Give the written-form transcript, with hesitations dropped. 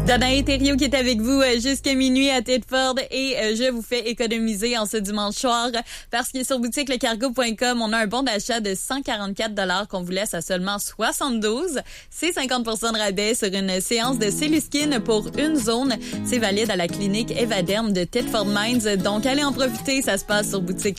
Danae Thériault qui est avec vous jusqu'à minuit à Thetford et je vous fais économiser en ce dimanche soir parce que sur boutiquelecargo.com, on a un bon d'achat de 144 qu'on vous laisse à seulement 72. C'est 50% de rabais sur une séance de Cellus-Skin pour une zone. C'est valide à la clinique Evaderm de Thetford Mines. Donc, allez en profiter. Ça se passe sur boutique